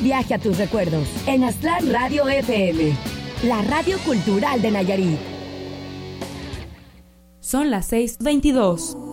viaje a tus recuerdos en Aztlán Radio FM, la radio cultural de Nayarit. Son las 6:22.